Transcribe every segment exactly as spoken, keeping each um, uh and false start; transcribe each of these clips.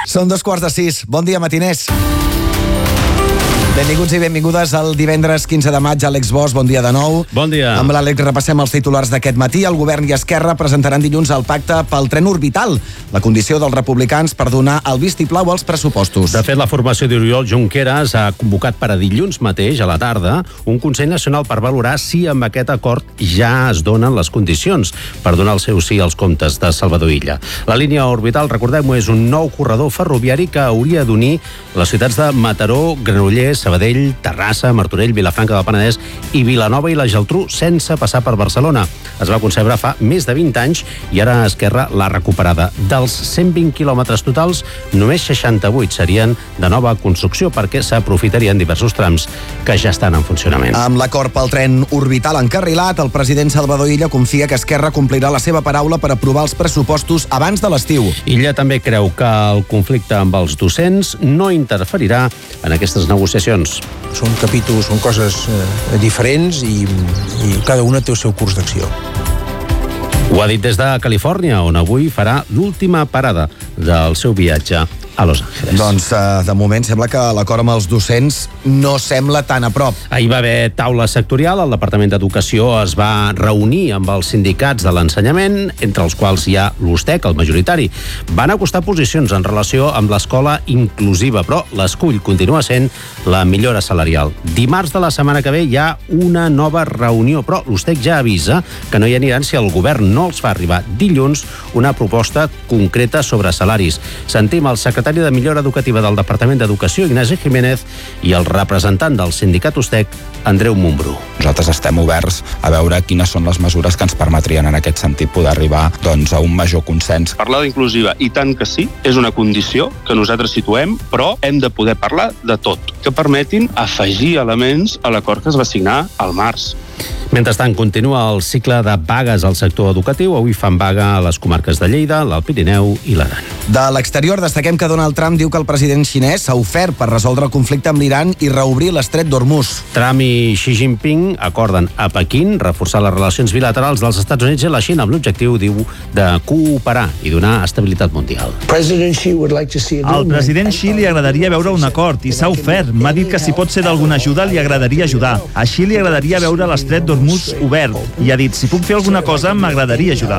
Són dos quarts de sis. Bon dia, matiners. Benvinguts i benvingudes al divendres quinze de maig. Àlex Bosch, bon dia de nou. Bon dia. Amb l'Àlex repassem els titulars d'aquest matí. El govern i Esquerra presentaran dilluns el pacte pel tren orbital, la condició dels republicans per donar el vistiplau als pressupostos. De fet, la formació d'Oriol Junqueras ha convocat per a dilluns mateix, a la tarda, un Consell Nacional per valorar si amb aquest acord ja es donen les condicions per donar el seu sí als comptes de Salvador Illa. La línia orbital, recordem-ho, és un nou corredor ferroviari que hauria d'unir les ciutats de Mataró, Granollers, Sabadell, Terrassa, Martorell, Vilafranca del Penedès i Vilanova i la Geltrú sense passar per Barcelona. Es va concebre fa més de vint anys i ara Esquerra l'ha recuperada. Dels cent vint quilòmetres totals, només seixanta-vuit serien de nova construcció perquè s'aprofitarien diversos trams que ja estan en funcionament. Amb l'acord pel tren orbital encarrilat, el president Salvador Illa confia que Esquerra complirà la seva paraula per aprovar els pressupostos abans de l'estiu. Illa també creu que el conflicte amb els docents no interferirà en aquestes negociacions. Són capítols, són coses eh, diferents i, i cada una té el seu curs d'acció. Ho ha dit des de Califòrnia, on avui farà l'última parada del seu viatge a Los Angeles. Doncs, eh, de moment, sembla que l'acord amb els docents no sembla tan a prop. Ahir va haver taula sectorial, el Departament d'Educació es va reunir amb els sindicats de l'ensenyament, entre els quals hi ha l'U S T E C, el majoritari. Van acostar posicions en relació amb l'escola inclusiva, però l'escull continua sent la millora salarial. Dimarts de la setmana que ve hi ha una nova reunió, però l'U S T E C ja avisa que no hi aniran si el govern no els fa arribar dilluns una proposta concreta sobre salaris. Sentim el secretari de Millora Educativa del Departament d'Educació, Ignasi Jiménez, i el representant del sindicat U S T E C, Andreu Montbrú. Nosaltres estem oberts a veure quines són les mesures que ens permetrien en aquest sentit poder arribar doncs, a un major consens. Parlar d'inclusiva, i tant que sí, és una condició que nosaltres situem, però hem de poder parlar de tot, que permetin afegir elements a l'acord que es va signar al març. Mentrestant, continua el cicle de vagues al sector educatiu. Avui fan vaga a les comarques de Lleida, l'Alt Pirineu i l'Aran. De l'exterior, destaquem que Donald Trump diu que el president xinès s'ha ofert per resoldre el conflicte amb l'Iran i reobrir l'estret d'Hormuz. Trump i Xi Jinping acorden a Pequín reforçar les relacions bilaterals dels Estats Units i la Xina amb l'objectiu, diu, de cooperar i donar estabilitat mundial. Al president Xi li agradaria veure un acord i s'ha ofert. M'ha dit que si pot ser d'alguna ajuda li agradaria ajudar. A Xi li agradaria veure l'estret d'Hormuz obert i ha dit, si puc fer alguna cosa m'agradaria ajudar.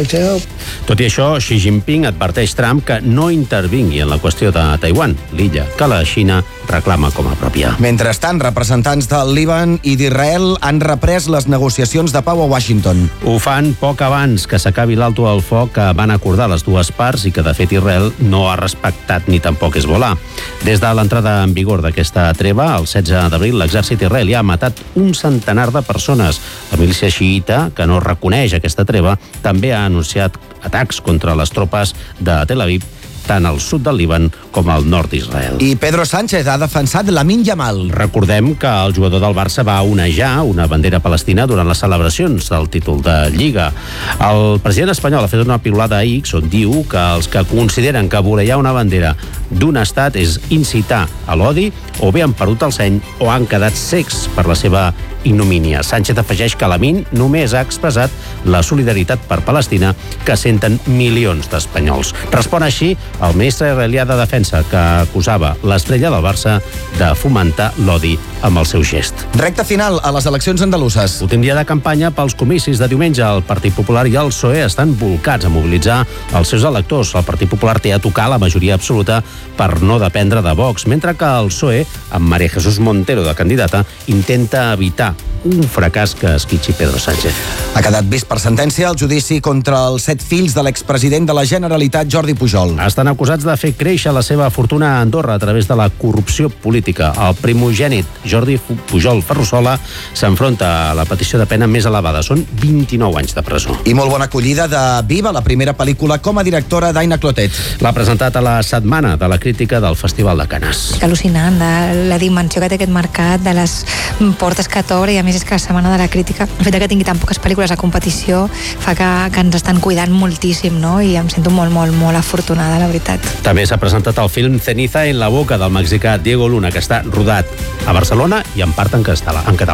Tot i això, Xi Jinping adverteix Trump que no intervingui en la qüestió de Taiwan, l'illa que la Xina reclama com a pròpia. Mentrestant, representants del Líban i d'Israel han reprès les negociacions de pau a Washington. Ho fan poc abans que s'acabi l'alto al foc que van acordar les dues parts i que, de fet, Israel no ha respectat ni tampoc Hezbollah. Des de l'entrada en vigor d'aquesta treva, el setze d'abril, l'exèrcit israelià ha matat un centenar de persones. La milícia xiïta, que no reconeix aquesta treva, també ha anunciat atacs contra les tropes de Tel Aviv, tant al sud del Líban com al nord d'Israel. I Pedro Sánchez ha defensat Lamine Yamal. Recordem que el jugador del Barça va onejar una bandera palestina durant les celebracions del títol de Lliga. El president espanyol ha fet una piulada a X on diu que els que consideren que vorejar una bandera d'un estat és incitar a l'odi o bé han perdut el seny o han quedat cecs per la seva ignomínia. Sánchez afegeix que Lamine només ha expressat la solidaritat per Palestina que senten milions d'espanyols. Respon així el ministre israelià de Defensa, que acusava l'estrella del Barça de fomentar l'odi amb el seu gest. Recta final a les eleccions andaluses. Últim dia de campanya pels comicis de diumenge. El Partit Popular i el P S O E estan volcats a mobilitzar els seus electors. El Partit Popular té a tocar la majoria absoluta per no dependre de Vox, mentre que el P S O E, amb María Jesús Montero de candidata, intenta evitar un fracàs que esquitxi Pedro Sánchez. Ha quedat vist per sentència el judici contra els set fills de l'expresident de la Generalitat, Jordi Pujol. Estan acusats de fer créixer la seva fortuna a Andorra a través de la corrupció política. El primogènit, Jordi Pujol Ferrusola, s'enfronta a la petició de pena més elevada. Són vint-i-nou anys de presó. I molt bona acollida de Viva, la primera pel·lícula com a directora d'Aina Clotet. L'ha presentat a la setmana de la crítica del Festival de Canes. Al·lucinant, de la dimensió que té aquest mercat, de les portes que t'obre, i a més és que la setmana de la crítica, el fet que tingui tan poques pel·lícules a competició fa que, que ens estan cuidant moltíssim, no? I em sento molt, molt, molt afortunada, la veritat. També s'ha presentat el film Ceniza en la boca del mexicà Diego Luna, que està rodat a Barcelona i en part en català. En català.